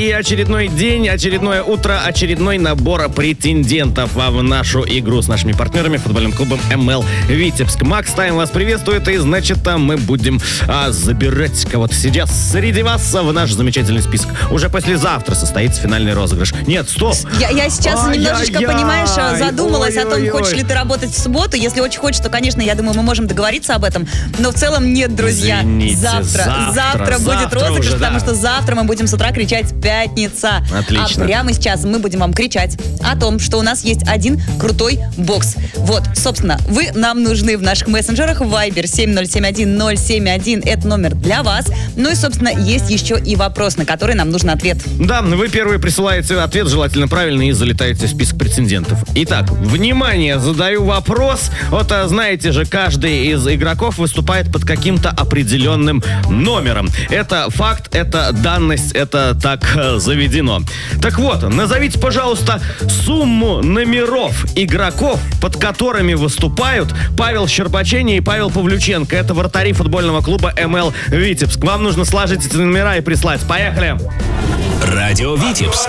и очередной день, очередное утро, очередной набор претендентов в нашу игру с нашими партнерами, футбольным клубом МЛ Витебск. Макс Тайм вас приветствует, и значит, мы будем забирать кого-то сейчас среди вас в наш замечательный список. Уже послезавтра состоится финальный розыгрыш. Нет, стоп! Я сейчас немножечко, понимаешь, задумалась о том, хочешь ли ты работать в субботу. Если очень хочешь, то, конечно, я думаю, мы можем договориться об этом. Но в целом нет, друзья. Извините, Завтра будет розыгрыш, уже, потому что завтра мы будем с утра кричать «Пятница». Отлично. А прямо сейчас мы будем вам кричать о том, что у нас есть один крутой бокс. Вот, собственно, вы нам нужны в наших мессенджерах. Viber 7071-071. Это номер для вас. Ну и, собственно, есть еще и вопрос, на который нам нужен ответ. Да, вы первые присылаете ответ, желательно правильный, и залетаете в список претендентов. Итак, внимание, задаю вопрос. Вот, знаете же, каждый из игроков выступает под каким-то определенным номером. Это факт, это данность, это так заведено. Так вот, назовите, пожалуйста, сумму номеров игроков, под которыми выступают Павел Щербачений и Павел Павлюченко. Это вратари футбольного клуба МЛ Витебск. Вам нужно сложить эти номера и прислать. Поехали! Радио Витебск.